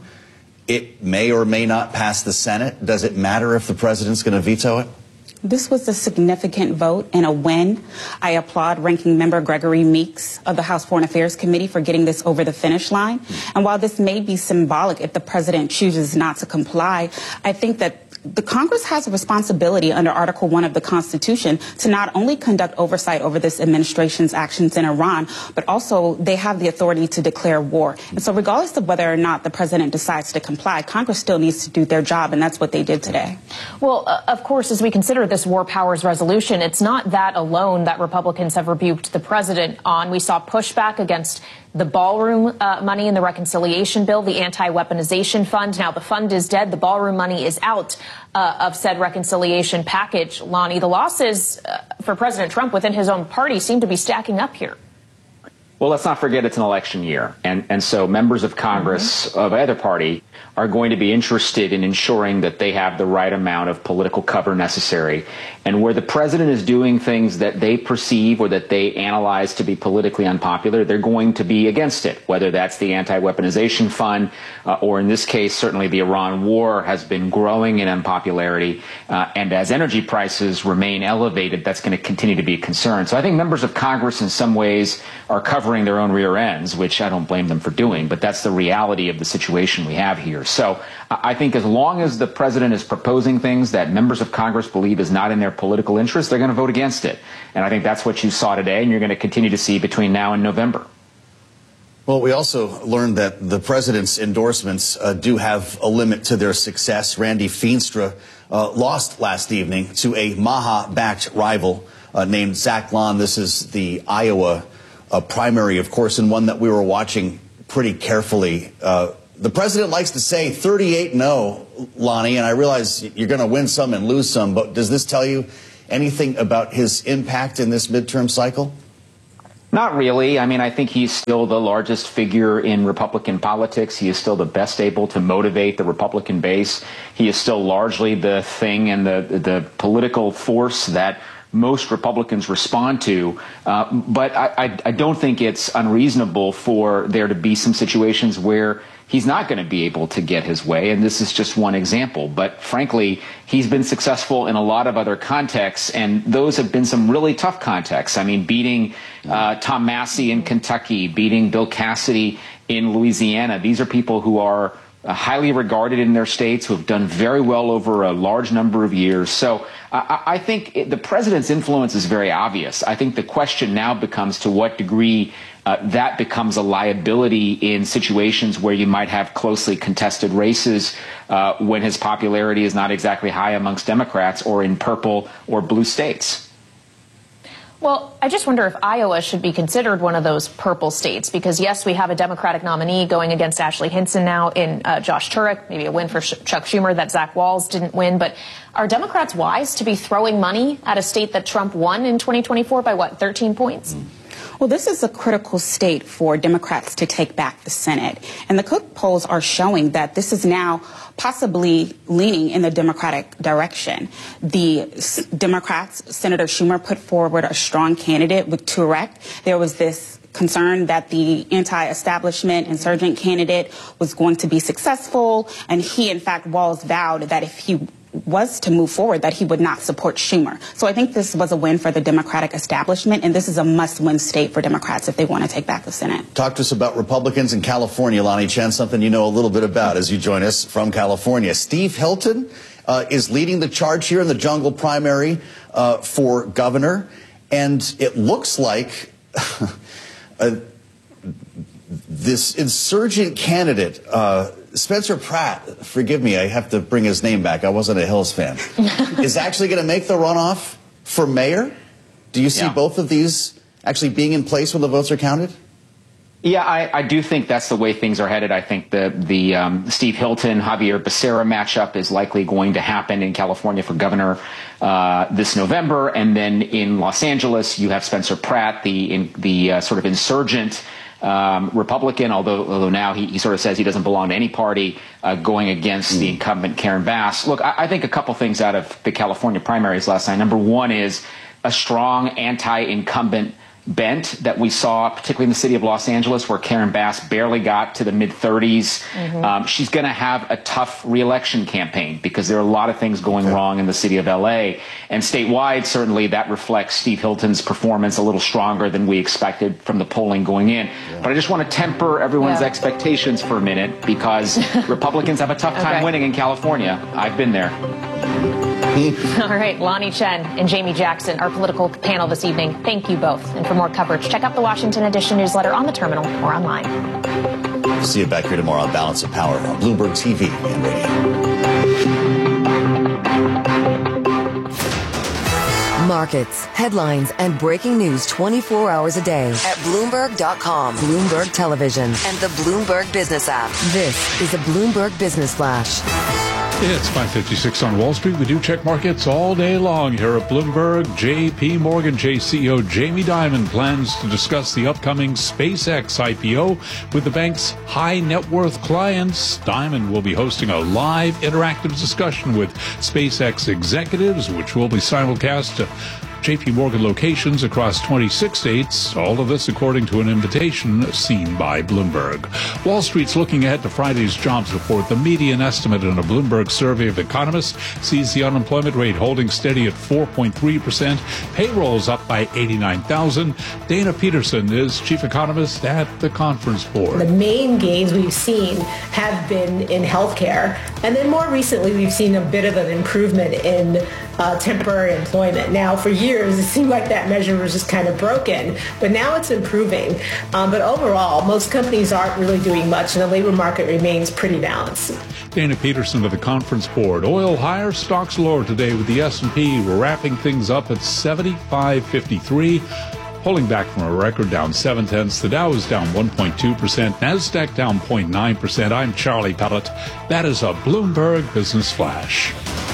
It may or may not pass the Senate. Does it matter if the president's going to veto it? This was a significant vote and a win. I applaud Ranking Member Gregory Meeks of the House Foreign Affairs Committee for getting this over the finish line. And while this may be symbolic if the president chooses not to comply, I think that the Congress has a responsibility under Article 1 of the Constitution to not only conduct oversight over this administration's actions in Iran, but also they have the authority to declare war. And so regardless of whether or not the president decides to comply, Congress still needs to do their job, and that's what they did today. Well, of course, as we consider this war powers resolution, it's not that alone that Republicans have rebuked the president on. We saw pushback against the ballroom money in the reconciliation bill, the anti-weaponization fund. Now the fund is dead. The ballroom money is out of said reconciliation package. Lanhee, the losses for President Trump within his own party seem to be stacking up here. Well, let's not forget it's an election year. And so members of Congress of either party are going to be interested in ensuring that they have the right amount of political cover necessary. And where the president is doing things that they perceive or that they analyze to be politically unpopular, they're going to be against it, whether that's the anti-weaponization fund or in this case, certainly the Iran war has been growing in unpopularity. And as energy prices remain elevated, that's going to continue to be a concern. So I think members of Congress in some ways are covering their own rear ends, which I don't blame them for doing. But that's the reality of the situation we have here. years. So I think as long as the president is proposing things that members of Congress believe is not in their political interest, they're going to vote against it. And I think that's what you saw today, and you're going to continue to see between now and November. Well, we also learned that the president's endorsements do have a limit to their success. Randy Feenstra lost last evening to a Maha-backed rival named Zach Lon. This is the Iowa primary, of course, and one that we were watching pretty carefully. The president likes to say 38-0, Lonnie, and I realize you're going to win some and lose some, but does this tell you anything about his impact in this midterm cycle? Not really. I mean, I think he's still the largest figure in Republican politics. He is still the best able to motivate the Republican base. He is still largely the thing and the political force that most Republicans respond to. But I don't think it's unreasonable for there to be some situations where he's not going to be able to get his way, and this is just one example. But frankly, he's been successful in a lot of other contexts, and those have been some really tough contexts. I mean, beating Tom Massey in Kentucky, beating Bill Cassidy in Louisiana. These are people who are highly regarded in their states, who have done very well over a large number of years. So I think the president's influence is very obvious. I think the question now becomes to what degree that becomes a liability in situations where you might have closely contested races when his popularity is not exactly high amongst Democrats or in purple or blue states. Well, I just wonder if Iowa should be considered one of those purple states, because, yes, we have a Democratic nominee going against Ashley Hinson now in Josh Turek, maybe a win for Chuck Schumer that Zach Walz didn't win. But are Democrats wise to be throwing money at a state that Trump won in 2024 by, 13 points? Well, this is a critical state for Democrats to take back the Senate. And the Cook polls are showing that this is now possibly leaning in the Democratic direction. The Democrats, Senator Schumer put forward a strong candidate with Turek. There was this concern that the anti-establishment insurgent candidate was going to be successful. And he, in fact, Walz vowed that if he was to move forward, that he would not support Schumer. So I think this was a win for the Democratic establishment, and this is a must-win state for Democrats if they want to take back the Senate. Talk to us about Republicans in California, Lonnie Chen, something you know a little bit about as you join us from California. Steve Hilton is leading the charge here in the jungle primary for governor, and it looks like this insurgent candidate, Spencer Pratt, forgive me, I have to bring his name back. I wasn't a Hills fan. Is actually going to make the runoff for mayor? Do you see both of these actually being in place when the votes are counted? Yeah, I do think that's the way things are headed. I think the Steve Hilton, Javier Becerra matchup is likely going to happen in California for governor this November. And then in Los Angeles, you have Spencer Pratt, the sort of insurgent Republican, although now he sort of says he doesn't belong to any party, going against the incumbent Karen Bass. Look, I think a couple things out of the California primaries last night. Number one is a strong anti-incumbent bent that we saw, particularly in the city of Los Angeles, where Karen Bass barely got to the mid-30s. She's going to have a tough reelection campaign because there are a lot of things going wrong in the city of L.A. And statewide, certainly that reflects Steve Hilton's performance a little stronger than we expected from the polling going in. But I just want to temper everyone's expectations for a minute because Republicans have a tough time winning in California. I've been there. All right, Lonnie Chen and Jamie Jackson, our political panel this evening. Thank you both. And for more coverage, check out the Washington Edition newsletter on the terminal or online. See you back here tomorrow on Balance of Power on Bloomberg TV and radio. Markets, headlines, and breaking news 24 hours a day at Bloomberg.com, Bloomberg Television, and the Bloomberg Business app. This is a Bloomberg Business Flash. It's 5:56 on Wall Street. We do check markets all day long here at Bloomberg. J.P. Morgan Chase CEO Jamie Dimon plans to discuss the upcoming SpaceX IPO with the bank's high net worth clients. Dimon will be hosting a live interactive discussion with SpaceX executives, which will be simulcast J.P. Morgan locations across 26 states, all of this according to an invitation seen by Bloomberg. Wall Street's looking ahead to Friday's jobs report. The median estimate in a Bloomberg survey of economists sees the unemployment rate holding steady at 4.3%. Payrolls up by 89,000. Dana Peterson is chief economist at the Conference Board. The main gains we've seen have been in healthcare, and then more recently we've seen a bit of an improvement in temporary employment. Now, for years, it seemed like that measure was just kind of broken, but now it's improving. But overall, most companies aren't really doing much, and the labor market remains pretty balanced. Dana Peterson of the Conference Board. Oil higher, stocks lower today with the S&P wrapping things up at 75.53. Pulling back from a record down 0.7. The Dow is down 1.2%. NASDAQ down 0.9%. I'm Charlie Pellet. That is a Bloomberg Business Flash.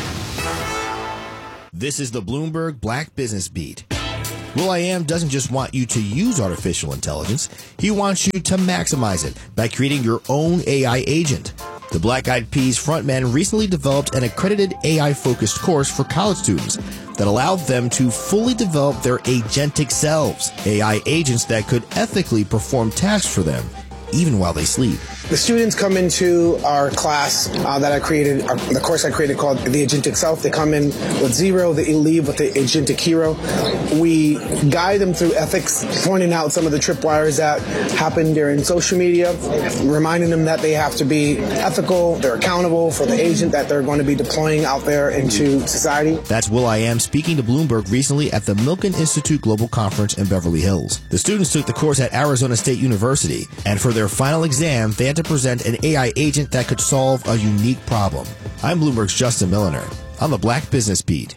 This is the Bloomberg Black Business Beat. will.i.am doesn't just want you to use artificial intelligence. He wants you to maximize it by creating your own AI agent. The Black Eyed Peas frontman recently developed an accredited AI-focused course for college students that allowed them to fully develop their agentic selves, AI agents that could ethically perform tasks for them, even while they sleep. The students come into our class that I created, the course I created called The Agentic Self. They come in with zero, they leave with the Agentic Hero. We guide them through ethics, pointing out some of the tripwires that happen during social media, reminding them that they have to be ethical, they're accountable for the agent that they're going to be deploying out there into society. That's will.i.am speaking to Bloomberg recently at the Milken Institute Global Conference in Beverly Hills. The students took the course at Arizona State University, and for their final exam, they had to present an AI agent that could solve a unique problem. I'm Bloomberg's Justin Milliner on the Black Business Beat.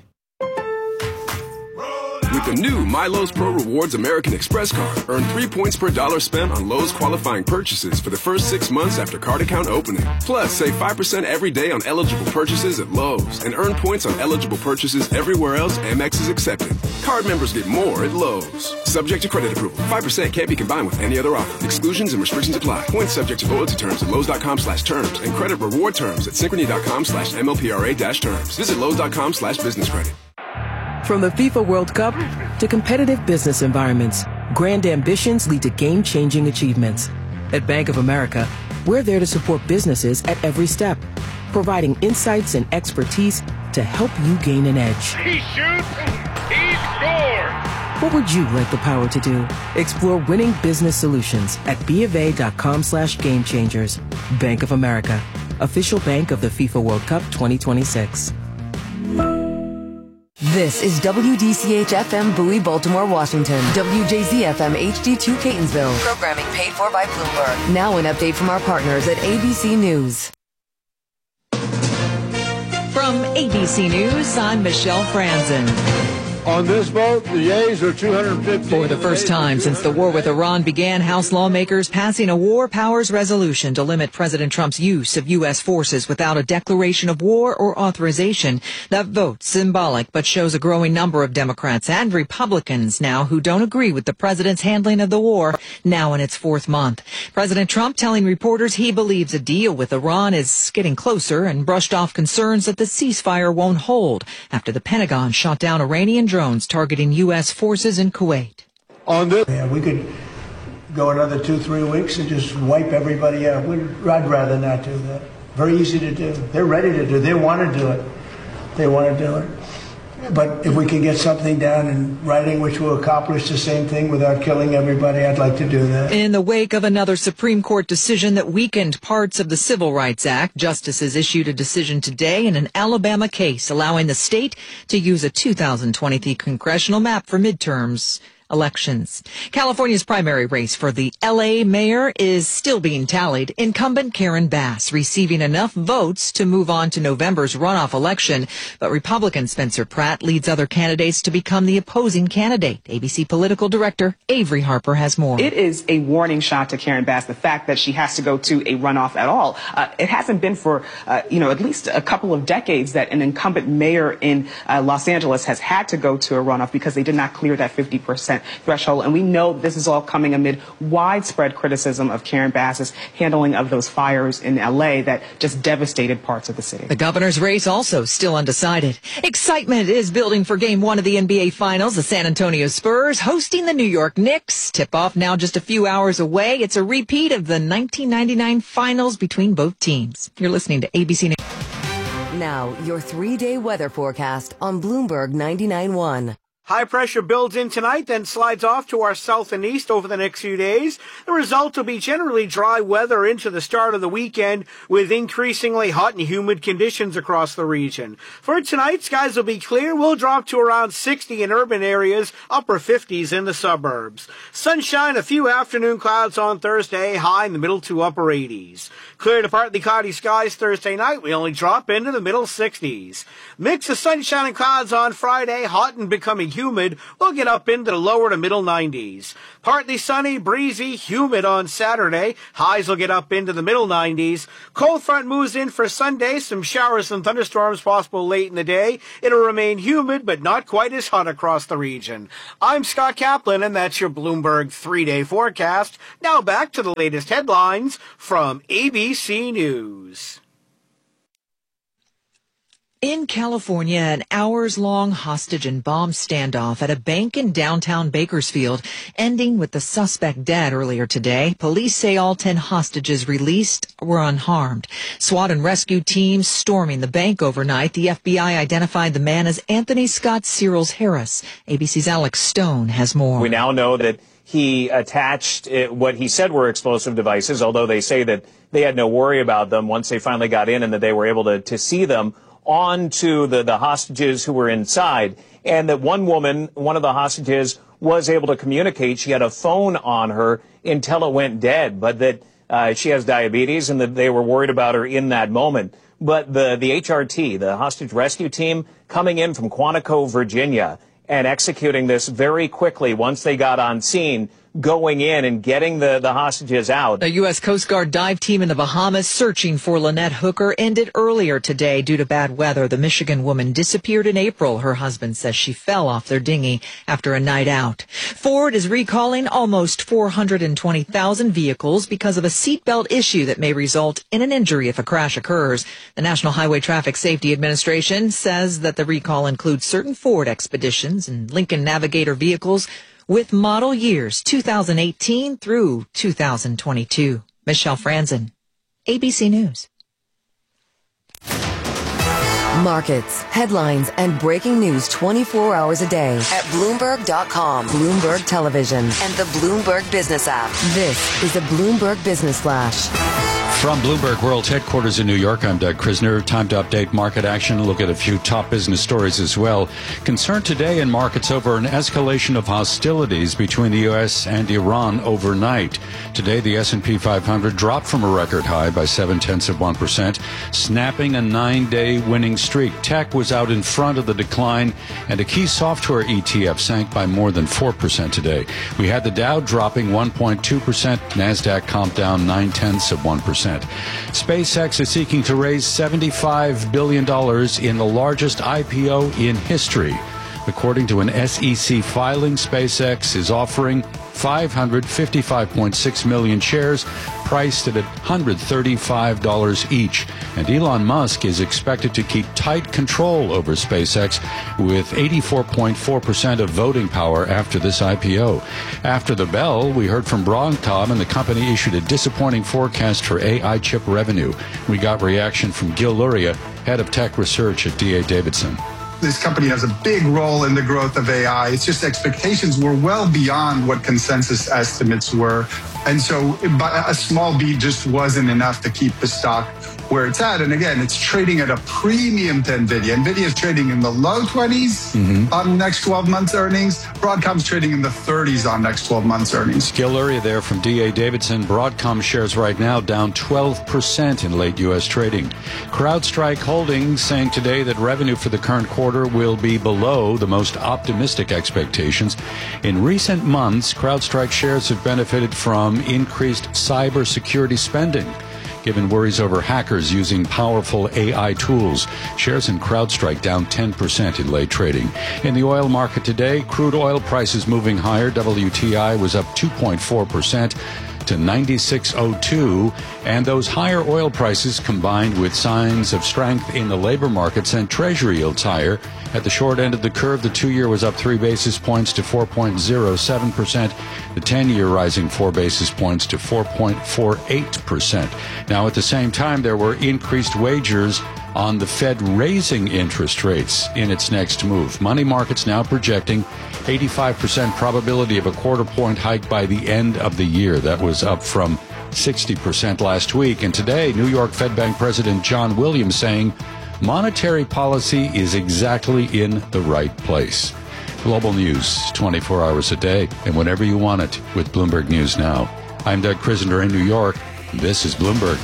With the new MyLowe's Pro Rewards American Express card, earn 3 points per dollar spent on Lowe's qualifying purchases for the first 6 months after card account opening. Plus, save 5% every day on eligible purchases at Lowe's and earn points on eligible purchases everywhere else Amex is accepted. Card members get more at Lowe's. Subject to credit approval. 5% can't be combined with any other offer. Exclusions and restrictions apply. Points subject to loyalty terms at Lowe's.com/terms and credit reward terms at Synchrony.com/MLPRA-terms. Visit Lowe's.com/business credit. From the FIFA World Cup to competitive business environments, grand ambitions lead to game-changing achievements. At Bank of America, we're there to support businesses at every step, providing insights and expertise to help you gain an edge. He shoots, he scores! What would you like the power to do? Explore winning business solutions at BofA.com/gamechangers. Bank of America, official bank of the FIFA World Cup 2026. This is WDCH-FM Bowie, Baltimore, Washington. WJZ-FM HD2 Catonsville. Programming paid for by Bloomberg. Now an update from our partners at ABC News. From ABC News, I'm Michelle Franzen. On this vote, the yeas are 215. For the first time since the war with Iran began, House lawmakers passing a war powers resolution to limit President Trump's use of U.S. forces without a declaration of war or authorization. That vote's symbolic, but shows a growing number of Democrats and Republicans now who don't agree with the president's handling of the war, now in its fourth month. President Trump telling reporters he believes a deal with Iran is getting closer and brushed off concerns that the ceasefire won't hold after the Pentagon shot down Iranian drones targeting U.S. forces in Kuwait. On this, yeah, we could go another 2-3 weeks and just wipe everybody out. I'd rather not do that. Very easy to do. They're ready to do it. They want to do it. They want to do it. But if we can get something down in writing which will accomplish the same thing without killing everybody, I'd like to do that. In the wake of another Supreme Court decision that weakened parts of the Civil Rights Act, justices issued a decision today in an Alabama case allowing the state to use a 2023 congressional map for midterms elections. California's primary race for the L.A. mayor is still being tallied. Incumbent Karen Bass receiving enough votes to move on to November's runoff election, but Republican Spencer Pratt leads other candidates to become the opposing candidate. ABC political director Avery Harper has more. It is a warning shot to Karen Bass, the fact that she has to go to a runoff at all. It hasn't been for, at least a couple of decades that an incumbent mayor in Los Angeles has had to go to a runoff because they did not clear that 50% threshold. And we know this is all coming amid widespread criticism of Karen Bass's handling of those fires in L.A. that just devastated parts of the city. The governor's race also still undecided. Excitement is building for Game 1 of the NBA Finals. The San Antonio Spurs hosting the New York Knicks. Tip-off now just a few hours away. It's a repeat of the 1999 Finals between both teams. You're listening to ABC News. Now, your 3-day weather forecast on Bloomberg 99.1. High pressure builds in tonight, then slides off to our south and east over the next few days. The result will be generally dry weather into the start of the weekend with increasingly hot and humid conditions across the region. For tonight, skies will be clear. We'll drop to around 60 in urban areas, upper 50s in the suburbs. Sunshine, a few afternoon clouds on Thursday, high in the middle to upper 80s. Clear to partly cloudy skies Thursday night. We only drop into the middle 60s. Mix of sunshine and clouds on Friday, hot and becoming humid. We'll get up into the lower to middle 90s. Partly sunny, breezy, humid on Saturday. Highs will get up into the middle 90s. Cold front moves in for Sunday. Some showers and thunderstorms possible late in the day. It'll remain humid, but not quite as hot across the region. I'm Scott Kaplan, and that's your Bloomberg 3-day forecast. Now back to the latest headlines from ABC News. In California, an hours-long hostage and bomb standoff at a bank in downtown Bakersfield, ending with the suspect dead earlier today. Police say all 10 hostages released were unharmed. SWAT and rescue teams storming the bank overnight. The FBI identified the man as Anthony Scott Searles Harris. ABC's Alex Stone has more. We now know that he attached what he said were explosive devices, although they say that they had no worry about them once they finally got in and that they were able to see them, onto the hostages who were inside, and that one woman, one of the hostages, was able to communicate. She had a phone on her until it went dead, but that she has diabetes and that they were worried about her in that moment. But the HRT, the hostage rescue team, coming in from Quantico, Virginia, and executing this very quickly once they got on scene, going in and getting the hostages out. A U.S. Coast Guard dive team in the Bahamas searching for Lynette Hooker ended earlier today due to bad weather. The Michigan woman disappeared in April. Her husband says she fell off their dinghy after a night out. Ford is recalling almost 420,000 vehicles because of a seatbelt issue that may result in an injury if a crash occurs. The National Highway Traffic Safety Administration says that the recall includes certain Ford Expeditions and Lincoln Navigator vehicles with model years 2018 through 2022. Michelle Franzen, ABC News. Markets, headlines, and breaking news 24 hours a day at Bloomberg.com, Bloomberg Television, and the Bloomberg Business app. This is a Bloomberg Business Flash. From Bloomberg World Headquarters in New York, I'm Doug Krisner. Time to update market action, look at a few top business stories as well. Concern today in markets over an escalation of hostilities between the U.S. and Iran overnight. Today, the S&P 500 dropped from a record high by 0.7%, snapping a 9-day winning streak. Tech was out in front of the decline, and a key software ETF sank by more than 4% today. We had the Dow dropping 1.2%, NASDAQ comped down 0.9%. SpaceX is seeking to raise $75 billion in the largest IPO in history. According to an SEC filing, SpaceX is offering 555.6 million shares, priced at $135 each. And Elon Musk is expected to keep tight control over SpaceX with 84.4% of voting power after this IPO. After the bell, we heard from Broadcom, and the company issued a disappointing forecast for AI chip revenue. We got reaction from Gil Luria, head of tech research at D.A. Davidson. This company has a big role in the growth of AI. It's just expectations were well beyond what consensus estimates were. And so a small beat just wasn't enough to keep the stock where it's at. And again, it's trading at a premium to NVIDIA. NVIDIA is trading in the low 20s on next 12 months earnings. Broadcom's trading in the 30s on next 12 months earnings. Gil Luria there from D.A. Davidson. Broadcom shares right now down 12% in late U.S. trading. CrowdStrike Holdings saying today that revenue for the current quarter will be below the most optimistic expectations. In recent months, CrowdStrike shares have benefited from increased cybersecurity spending. given worries over hackers using powerful AI tools. Shares in CrowdStrike down 10% in late trading. In the oil market today, crude oil prices moving higher. WTI was up 2.4% to 96.02, and those higher oil prices combined with signs of strength in the labor market sent Treasury yields higher. At the short end of the curve, the 2-year was up 3 basis points to 4.07%, the 10-year rising 4 basis points to 4.48%. Now, at the same time, there were increased wagers on the Fed raising interest rates in its next move. Money markets now projecting 85% probability of a quarter-point hike by the end of the year. That was up from 60% last week. And today, New York Fed Bank President John Williams saying monetary policy is exactly in the right place. Global news 24 hours a day and whenever you want it with Bloomberg News Now. I'm Doug Krisender in New York. This is Bloomberg.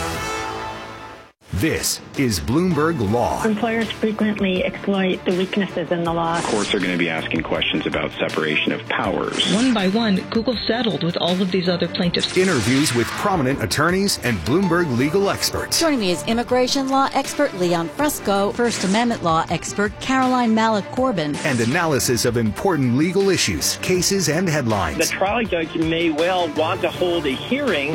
This is Bloomberg Law. Employers frequently exploit the weaknesses in the law. Courts are going to be asking questions about separation of powers. One by one, Google settled with all of these other plaintiffs. Interviews with prominent attorneys and Bloomberg legal experts. Joining me is immigration law expert Leon Fresco, First Amendment law expert Caroline Malik-Corbin. And analysis of important legal issues, cases, and headlines. The trial judge may well want to hold a hearing